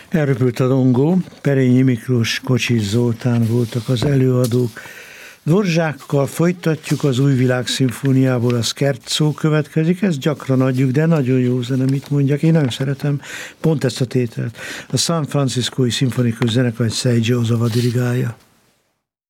Elröpült a dongó, Perényi Miklós, Kocsis Zoltán voltak az előadók. Dvorzsákkal folytatjuk, az Új Világ szimfóniából a Scherzo következik, ezt gyakran adjuk, de nagyon jó zene, mit mondjak, én nagyon szeretem pont ezt a tételt. A San Franciscói Szimfonikus Zenekar Seiji Ozawa dirigálja.